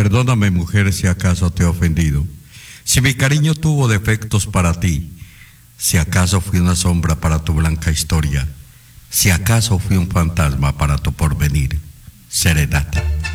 Perdóname, mujer, si acaso te he ofendido. Si mi cariño tuvo defectos para ti, si acaso fui una sombra para tu blanca historia, si acaso fui un fantasma para tu porvenir. Serenata.